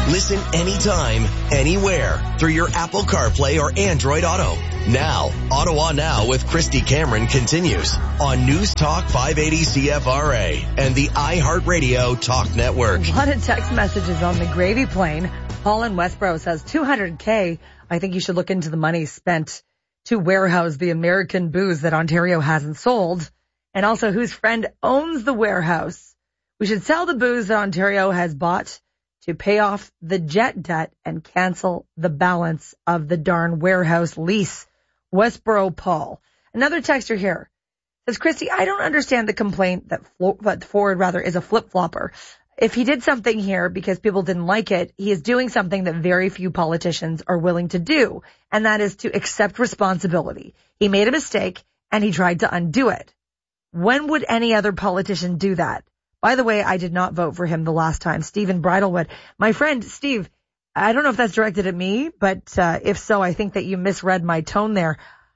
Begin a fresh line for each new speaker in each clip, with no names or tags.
Listen anytime, anywhere through your Apple CarPlay or Android Auto. Now, Ottawa Now with Christy Cameron continues on News Talk 580 CFRA and the iHeartRadio Talk Network.
A lot of text messages on the gravy plane. Paul in Westboro says $200K. I think you should look into the money spent to warehouse the American booze that Ontario hasn't sold. And also whose friend owns the warehouse. We should sell the booze that Ontario has bought to pay off the jet debt and cancel the balance of the darn warehouse lease. Westboro Paul. Another texter here says, Christy, I don't understand the complaint that Ford is a flip-flopper. If he did something here because people didn't like it, he is doing something that very few politicians are willing to do, and that is to accept responsibility. He made a mistake, and he tried to undo it. When would any other politician do that? By the way, I did not vote for him the last time. Stephen Bridlewood. My friend, Steve, I don't know if that's directed at me, but if so, I think that you misread my tone there.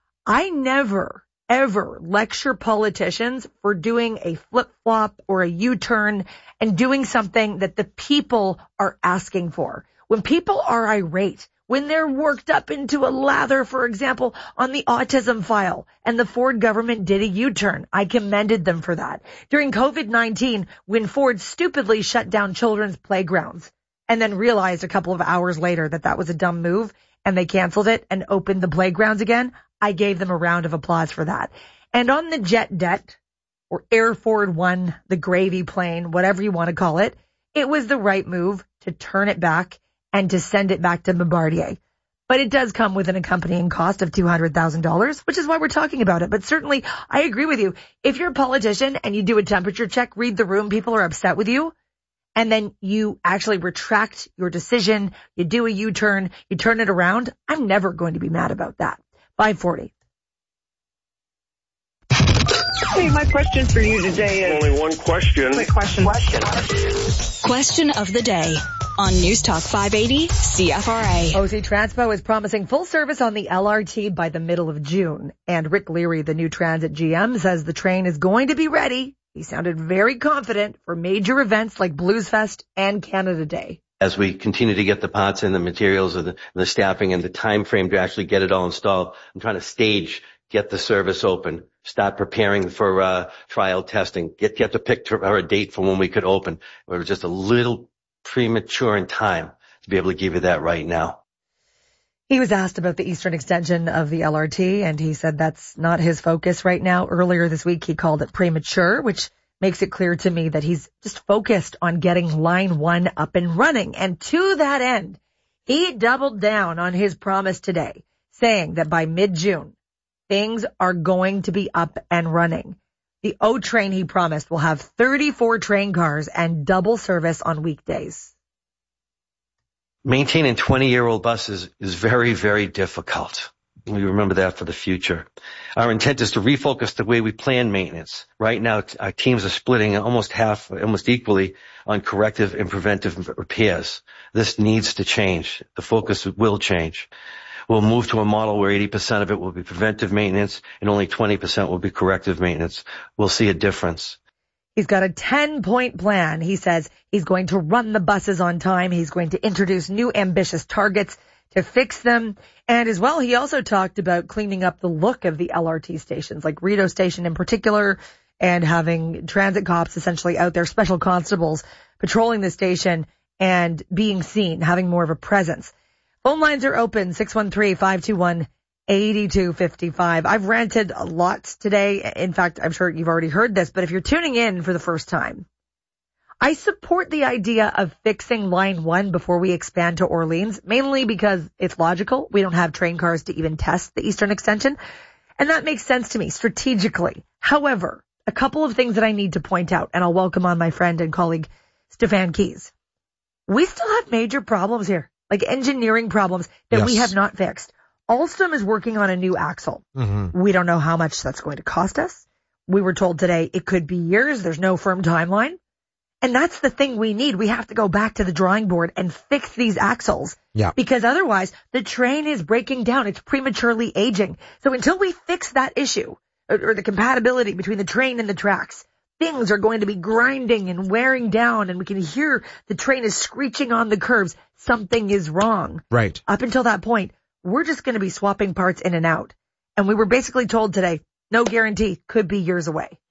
I never, ever lecture politicians for doing a flip-flop or a U-turn and doing something that the people are asking for. When people are irate, when they're worked up into a lather, for example, on the autism file, and the Ford government did a U-turn, I commended them for that. During COVID-19, when Ford stupidly shut down children's playgrounds and then realized a couple of hours later that that was a dumb move and they canceled it and opened the playgrounds again, I gave them a round of applause for that. And on the jet debt, or Air Ford One, the gravy plane, whatever you want to call it, it was the right move to turn it back and to send it back to Bombardier. But it does come with an accompanying cost of $200,000, which is why we're talking about it. But certainly, I agree with you. If you're a politician and you do a temperature check, read the room, people are upset with you, and then you actually retract your decision, you do a U-turn, you turn it around, I'm never going to be mad about that. 540.
Hey, my question for you today is...
Only one question.
Quick question.
Question of the day on News Talk 580 CFRA.
OC Transpo is promising full service on the LRT by the middle of June. And Rick Leary, the new transit GM, says the train is going to be ready. He sounded very confident for major events like Blues Fest and Canada Day.
As we continue to get the parts and the materials and the staffing and the time frame to actually get it all installed, I'm trying to get the service open, start preparing for trial testing, get to pick a date for when we could open. We're just a little premature in time to be able to give you that right now.
He was asked about the eastern extension of the LRT, and he said that's not his focus right now. Earlier this week, he called it premature, which makes it clear to me that he's just focused on getting Line 1 up and running. And to that end, he doubled down on his promise today, saying that by mid-June, things are going to be up and running. The O train, he promised, will have 34 train cars and double service on weekdays.
Maintaining 20-year-old buses is very, very difficult. We remember that for the future. Our intent is to refocus the way we plan maintenance. Right now, our teams are splitting almost equally on corrective and preventive repairs. This needs to change. The focus will change. We'll move to a model where 80% of it will be preventive maintenance and only 20% will be corrective maintenance. We'll see a difference.
He's got a 10-point plan. He says he's going to run the buses on time. He's going to introduce new ambitious targets to fix them. And as well, he also talked about cleaning up the look of the LRT stations, like Rideau Station in particular, and having transit cops essentially out there, special constables patrolling the station and being seen, having more of a presence. Phone lines are open, 613-521-8255. I've ranted a lot today. In fact, I'm sure you've already heard this, but if you're tuning in for the first time, I support the idea of fixing Line 1 before we expand to Orleans, mainly because it's logical. We don't have train cars to even test the eastern extension, and that makes sense to me strategically. However, a couple of things that I need to point out, and I'll welcome on my friend and colleague, Stefan Keys. We still have major problems here, like engineering problems that we have not fixed. Alstom is working on a new axle. We don't know how much that's going to cost us. We were told today it could be years. There's no firm timeline. And that's the thing we need. We have to go back to the drawing board and fix these axles. Yeah. Because otherwise, the train is breaking down. It's prematurely aging. So until we fix that issue, or the compatibility between the train and the tracks, things are going to be grinding and wearing down, and we can hear the train is screeching on the curves, something is wrong.
Right.
Up until that point, we're just going to be swapping parts in and out. And we were basically told today, no guarantee, could be years away.